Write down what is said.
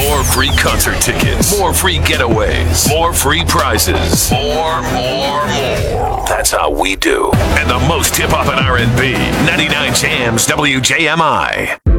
More free concert tickets. More free getaways. More free prizes. More. That's how we do. And the most hip-hop and R&B. 99 Jams WJMI.